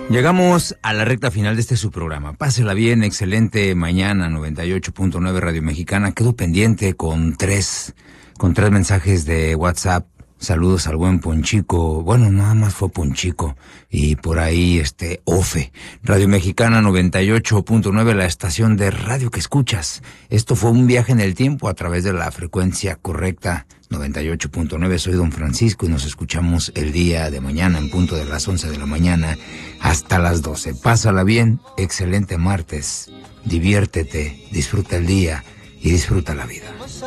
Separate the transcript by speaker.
Speaker 1: Llegamos a la recta final de este su programa. Pásela bien, excelente mañana, 98.9 Radio Mexicana. Quedo pendiente con tres mensajes de WhatsApp. Saludos al buen Ponchico. Bueno, nada más fue Ponchico. Y por ahí, Ofe. Radio Mexicana 98.9, la estación de radio que escuchas. Esto fue un viaje en el tiempo a través de la frecuencia correcta. 98.9, soy Don Francisco y nos escuchamos el día de mañana en punto de las 11 de la mañana hasta las 12. Pásala bien, excelente martes, diviértete, disfruta el día y disfruta la vida.